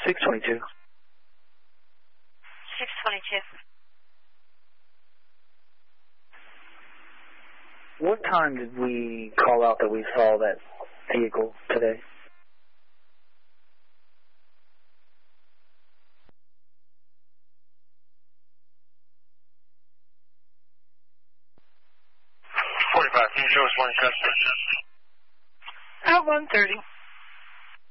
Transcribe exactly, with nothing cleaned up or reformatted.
six twenty-two. six twenty-two. What time did we call out that we saw that vehicle today? forty-five, can you show us one customer? At one thirty.